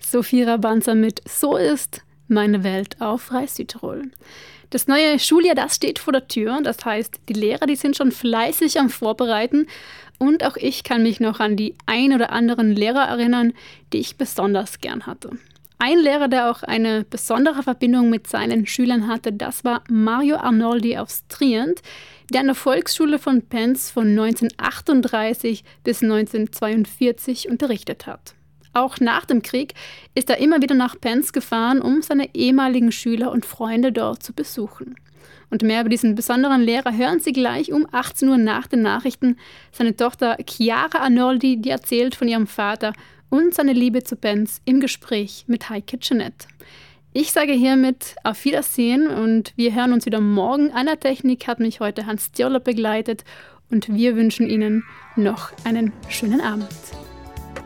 Sophie Rabanza mit So ist meine Welt auf Reis Südtirol. Das neue Schuljahr, das steht vor der Tür. Das heißt, die Lehrer, die sind schon fleißig am Vorbereiten. Und auch ich kann mich noch an die ein oder anderen Lehrer erinnern, die ich besonders gern hatte. Ein Lehrer, der auch eine besondere Verbindung mit seinen Schülern hatte, das war Mario Arnoldi aus Trient, der an der Volksschule von Penz von 1938 bis 1942 unterrichtet hat. Auch nach dem Krieg ist er immer wieder nach Penz gefahren, um seine ehemaligen Schüler und Freunde dort zu besuchen. Und mehr über diesen besonderen Lehrer hören Sie gleich um 18 Uhr nach den Nachrichten. Seine Tochter Chiara Arnoldi, die erzählt von ihrem Vater und seine Liebe zu Penz im Gespräch mit Heike Jeanette. Ich sage hiermit auf Wiedersehen und wir hören uns wieder morgen. An der Technik hat mich heute Hans Djörler begleitet und wir wünschen Ihnen noch einen schönen Abend.